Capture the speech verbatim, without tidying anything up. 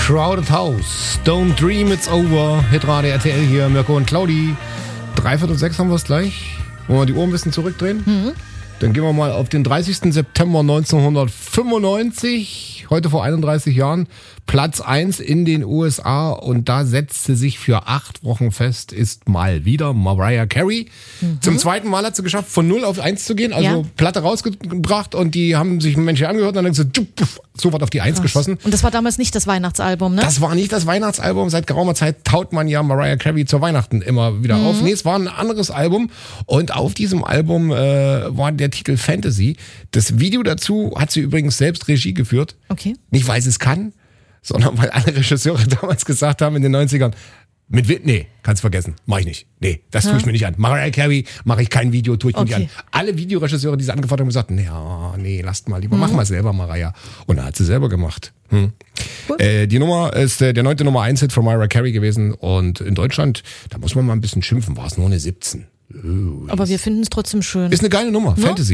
Crowded House, Don't Dream It's Over, Hitradio R T L hier, Mirko und Claudi. Dreiviertel sechs haben wir es gleich. Wollen wir die Uhr ein bisschen zurückdrehen? Mhm. Dann gehen wir mal auf den dreißigsten September neunzehnhundertfünfundneunzig, heute vor einunddreißig Jahren, Platz eins in den U S A, und da setzte sich für acht Wochen fest, ist mal wieder Mariah Carey. Mhm. Zum zweiten Mal hat sie geschafft, von null auf eins zu gehen, also ja. Platte rausgebracht, und die haben sich Menschen angehört und dann haben sie sofort auf die eins Krass. geschossen. Und das war damals nicht das Weihnachtsalbum, ne? Das war nicht das Weihnachtsalbum. Seit geraumer Zeit taut man ja Mariah Carey zur Weihnachten immer wieder mhm. auf. Nee, es war ein anderes Album, und auf diesem Album äh, war der Titel Fantasy. Das Video dazu hat sie übrigens selbst Regie geführt. Okay. Nicht, weil sie es kann, sondern weil alle Regisseure damals gesagt haben in den neunzigern, mit Wit, nee, kannst vergessen, mach ich nicht. Nee, das ja. tue ich mir nicht an. Mariah Carey mache ich kein Video, tue ich okay. mir nicht an. Alle Videoregisseure, die sie angefragt haben, gesagt, nee, oh, nee, lasst mal lieber, mhm. mach mal selber, Mariah. Und da hat sie selber gemacht. Hm. Cool. Äh, die Nummer ist äh, der neunte Nummer eins Hit von Mariah Carey gewesen, und in Deutschland, da muss man mal ein bisschen schimpfen, war es nur eine siebzehn. Oh, aber wir finden es trotzdem schön. Ist eine geile Nummer, no? Fantasy.